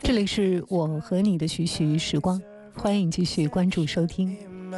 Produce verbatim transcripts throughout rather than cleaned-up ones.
这里是我和你的徐徐时光，欢迎继续关注收听。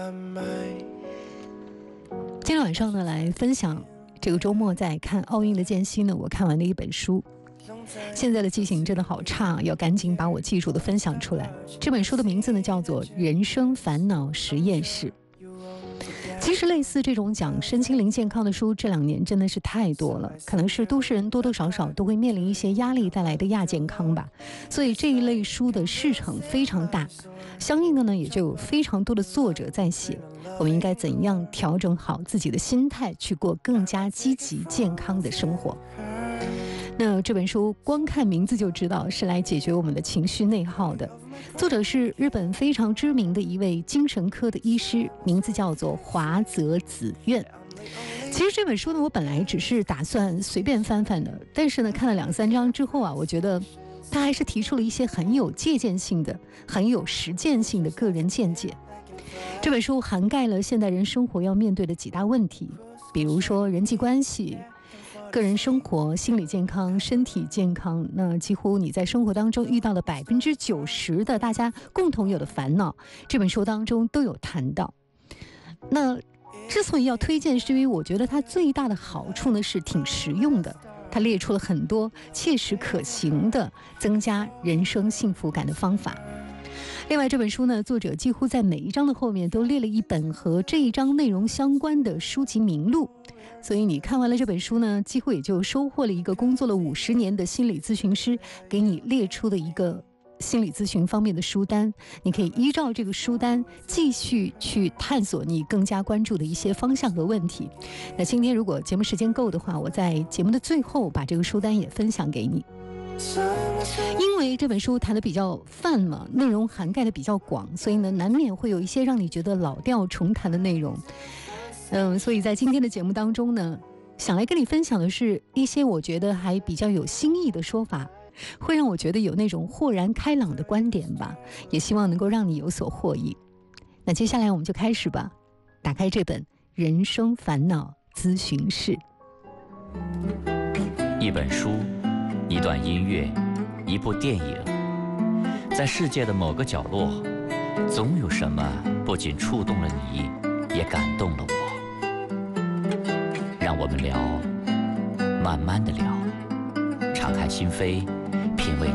今天晚上呢，来分享这个周末在看奥运的间隙呢，我看完的一本书。现在的记性真的好差，要赶紧把我记住的分享出来。这本书的名字呢叫做《人生烦恼实验室》。其实类似这种讲身心灵健康的书，这两年真的是太多了，可能是都市人多多少少都会面临一些压力带来的亚健康吧，所以这一类书的市场非常大，相应的呢也就有非常多的作者在写我们应该怎样调整好自己的心态，去过更加积极健康的生活。那这本书光看名字就知道是来解决我们的情绪内耗的，作者是日本非常知名的一位精神科的医师，名字叫做华泽子苑。其实这本书呢，我本来只是打算随便翻翻的，但是呢看了两三章之后啊，我觉得他还是提出了一些很有借鉴性的、很有实践性的个人见解。这本书涵盖了现代人生活要面对的几大问题，比如说人际关系、个人生活、心理健康、身体健康，那几乎你在生活当中遇到的百分之九十的大家共同有的烦恼，这本书当中都有谈到。那之所以要推荐，是因为我觉得它最大的好处呢是挺实用的，它列出了很多切实可行的增加人生幸福感的方法。另外这本书呢，作者几乎在每一章的后面都列了一本和这一章内容相关的书籍名录，所以你看完了这本书呢，几乎也就收获了一个工作了五十年的心理咨询师给你列出的一个心理咨询方面的书单，你可以依照这个书单继续去探索你更加关注的一些方向和问题。那今天如果节目时间够的话，我在节目的最后把这个书单也分享给你。因为这本书谈的比较泛嘛，内容涵盖的比较广，所以呢难免会有一些让你觉得老调重弹的内容。嗯，所以在今天的节目当中呢，想来跟你分享的是一些我觉得还比较有新意的说法，会让我觉得有那种豁然开朗的观点吧，也希望能够让你有所获益。那接下来我们就开始吧，打开这本《人生烦恼咨询室》。 一本书，一段音乐，一部电影，在世界的某个角落，总有什么不仅触动了你，也感动了我。让我们聊，慢慢的聊，敞开心扉，品味